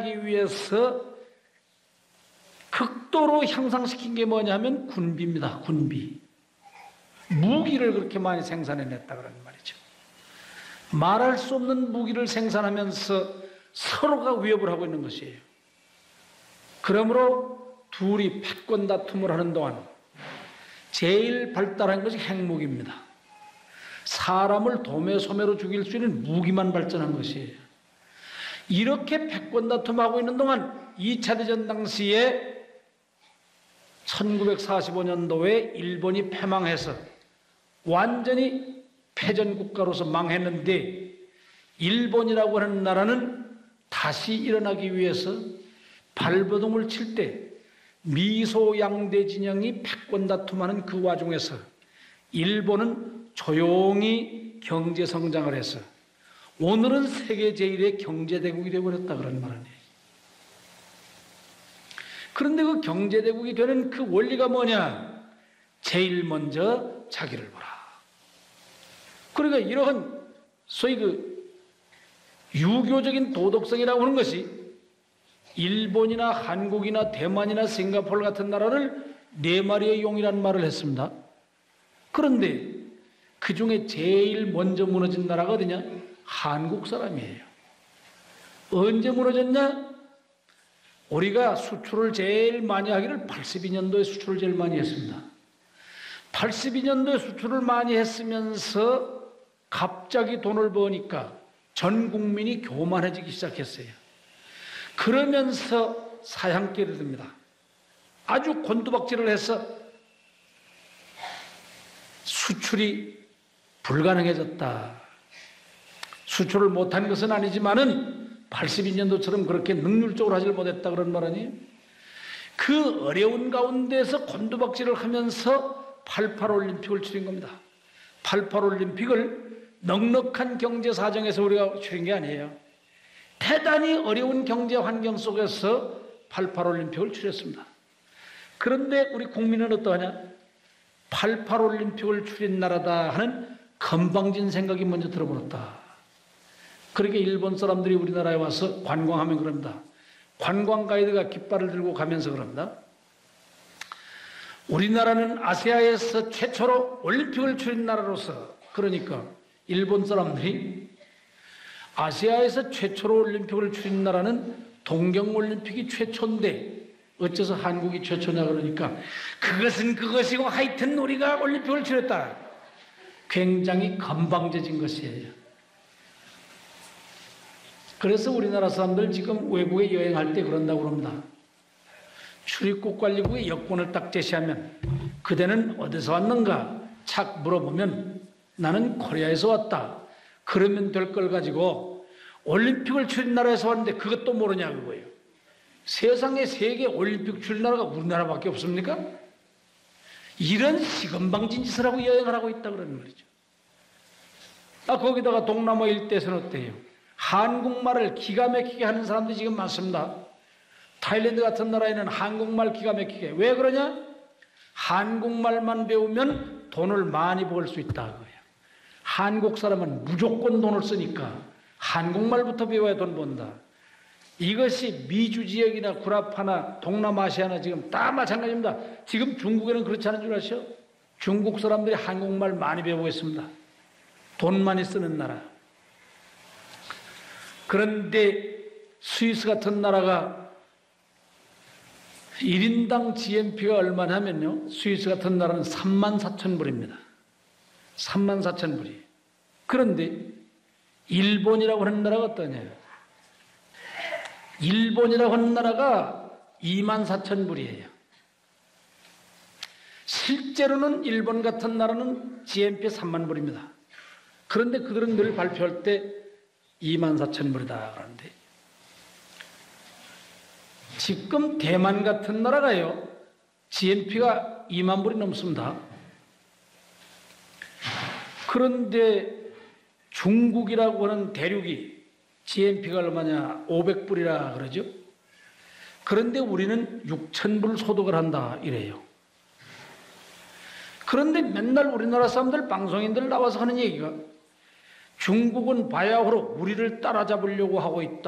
일어나기 위해서 극도로 향상시킨 게 뭐냐면 군비입니다. 군비. 무기를 그렇게 많이 생산해냈다 그런 말이죠. 말할 수 없는 무기를 생산하면서 서로가 위협을 하고 있는 것이에요. 그러므로 둘이 패권 다툼을 하는 동안 제일 발달한 것이 핵무기입니다. 사람을 도매소매로 죽일 수 있는 무기만 발전한 것이에요. 이렇게 패권 다툼하고 있는 동안 2차 대전 당시에 1945년도에 일본이 패망해서 완전히 패전국가로서 망했는데 일본이라고 하는 나라는 다시 일어나기 위해서 발버둥을 칠 때 미소양대 진영이 패권 다툼하는 그 와중에서 일본은 조용히 경제 성장을 해서 오늘은 세계 제1의 경제대국이 되어버렸다 그런 말 아니에요. 그런데 그 경제대국이 되는 그 원리가 뭐냐? 제일 먼저 자기를 보라. 그러니까 이러한 소위 그 유교적인 도덕성이라고 하는 것이 일본이나 한국이나 대만이나 싱가포르 같은 나라를 네 마리의 용이라는 말을 했습니다. 그런데 그 중에 제일 먼저 무너진 나라가 어디냐? 한국 사람이에요. 언제 무너졌냐? 우리가 수출을 제일 많이 하기를 82년도에 수출을 제일 많이 했습니다. 82년도에 수출을 많이 했으면서 갑자기 돈을 버니까 전 국민이 교만해지기 시작했어요. 그러면서 사양길을 듭니다. 아주 곤두박질을 해서 수출이 불가능해졌다. 수출을 못한 것은 아니지만은 82년도처럼 그렇게 능률적으로 하질 못했다 그런 말 아니에요? 그 어려운 가운데서 곤두박질을 하면서 88올림픽을 치른 겁니다. 88올림픽을 넉넉한 경제 사정에서 우리가 치른 게 아니에요. 대단히 어려운 경제 환경 속에서 88올림픽을 치렀습니다. 그런데 우리 국민은 어떠하냐? 88올림픽을 치른 나라다 하는 건방진 생각이 먼저 들어버렸다. 그렇게 일본 사람들이 우리나라에 와서 관광하면 그럽니다. 관광 가이드가 깃발을 들고 가면서 그럽니다. 우리나라는 아시아에서 최초로 올림픽을 치른 나라로서, 그러니까 일본 사람들이 아시아에서 최초로 올림픽을 치른 나라는 동경올림픽이 최초인데 어째서 한국이 최초냐 그러니까 그것은 그것이고 하여튼 우리가 올림픽을 치렀다. 굉장히 건방져진 것이에요. 그래서 우리나라 사람들 지금 외국에 여행할 때 그런다고 그럽니다. 출입국 관리국에 여권을 딱 제시하면 그대는 어디서 왔는가 착 물어보면 나는 코리아에서 왔다. 그러면 될 걸 가지고 올림픽을 치른 나라에서 왔는데 그것도 모르냐 그거예요. 세상에 세계 올림픽 치른 나라가 우리나라밖에 없습니까? 이런 시건방진 짓을 하고 여행을 하고 있다 그러는 말이죠. 거기다가 동남아 일대에서는 어때요? 한국말을 기가 막히게 하는 사람들이 지금 많습니다. 타일랜드 같은 나라에는 한국말 기가 막히게. 왜 그러냐? 한국말만 배우면 돈을 많이 벌 수 있다 그거예요. 한국 사람은 무조건 돈을 쓰니까 한국말부터 배워야 돈 번다. 이것이 미주 지역이나 구라파나 동남아시아나 지금 다 마찬가지입니다. 지금 중국에는 그렇지 않은 줄 아시죠? 중국 사람들이 한국말 많이 배우고 있습니다. 돈 많이 쓰는 나라. 그런데 스위스 같은 나라가 1인당 GNP가 얼마냐면요. 스위스 같은 나라는 34,000불입니다. 34,000불이. 그런데 일본이라고 하는 나라가 어떠냐? 일본이라고 하는 나라가 24,000불이에요. 실제로는 일본 같은 나라는 GNP 30,000불입니다. 그런데 그들은 늘 발표할 때 24,000불이다 그러는데 지금 대만 같은 나라가요. GNP가 20,000불이 넘습니다. 그런데 중국이라고 하는 대륙이 GNP가 얼마냐? 500불이라 그러죠. 그런데 우리는 6,000불 소득을 한다 이래요. 그런데 맨날 우리나라 사람들 방송인들 나와서 하는 얘기가 중국은 바야흐로 우리를 따라잡으려고 하고 있다.